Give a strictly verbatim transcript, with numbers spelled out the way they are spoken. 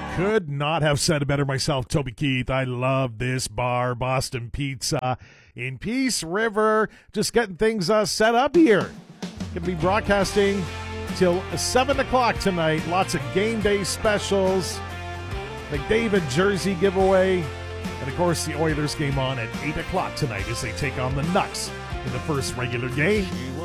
Could not have said it better myself, Toby Keith. I love this bar, Boston Pizza in Peace River. Just getting things uh, set up here. Going to be broadcasting till seven o'clock tonight. Lots of game day specials. McDavid jersey giveaway. And, of course, the Oilers game on at eight o'clock tonight as they take on the Nucks in the first regular game.